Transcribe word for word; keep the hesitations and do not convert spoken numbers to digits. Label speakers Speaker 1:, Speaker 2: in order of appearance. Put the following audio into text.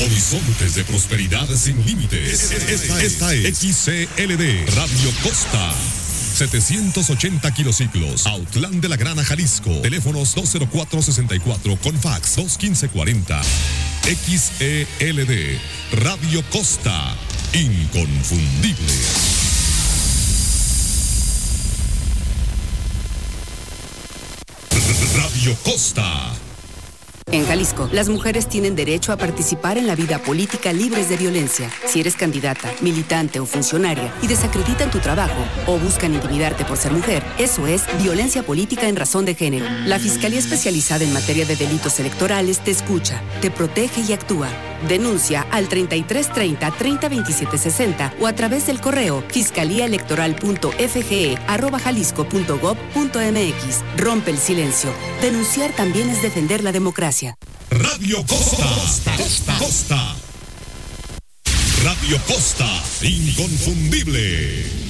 Speaker 1: Horizontes de prosperidad sin límites. Esta, esta es X C L D Radio Costa. setecientos ochenta kilociclos, Autlán de la Grana, Jalisco. Teléfonos dos cero cuatro sesenta y cuatro con fax dos quince cuarenta. X E L D Radio Costa. Inconfundible. Radio Costa.
Speaker 2: En Jalisco, las mujeres tienen derecho a participar en la vida política libres de violencia. Si eres candidata, militante o funcionaria y desacreditan tu trabajo o buscan intimidarte por ser mujer, eso es violencia política en razón de género. La Fiscalía Especializada en Materia de Delitos Electorales te escucha, te protege y actúa. Denuncia al treinta y tres treinta, treinta veintisiete sesenta o a través del correo fiscaliaelectoral.fge arroba jalisco punto gob punto mx. Rompe el silencio. Denunciar también es defender la democracia.
Speaker 1: Radio Costa. Costa. Costa. Costa. Radio Costa. Inconfundible.